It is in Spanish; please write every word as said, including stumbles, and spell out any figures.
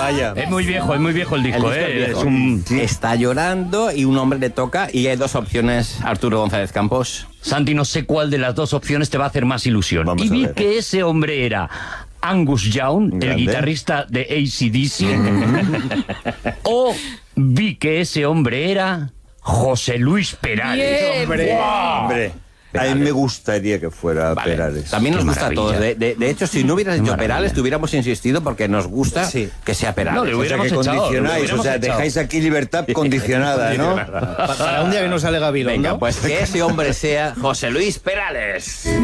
Vaya. Es muy viejo, es muy viejo el disco, El disco ¿eh? es viejo. Es un... Está llorando y un hombre le toca y hay dos opciones, Arturo González Campos. Santi, no sé cuál de las dos opciones te va a hacer más ilusión. Vamos y a vi ver. que ese hombre era Angus Young, el Grande. guitarrista de A C D C, o vi que ese hombre era José Luis Perales. Bien. Hombre, ¡Guau! hombre. A mí me gustaría que fuera Vale. Perales. También nos Qué gusta a maravilla. todos. De, de- de hecho, si no hubieras Qué dicho maravilla. Perales, te hubiéramos insistido porque nos gusta Sí. que sea Perales. No, le O sea, hubiéramos que echado, le condicionáis, o hubiéramos sea, echado. dejáis aquí libertad condicionada, ¿no? Pa- Para un día que no sale Gabilondo. Venga, pues que ese hombre sea José Luis Perales.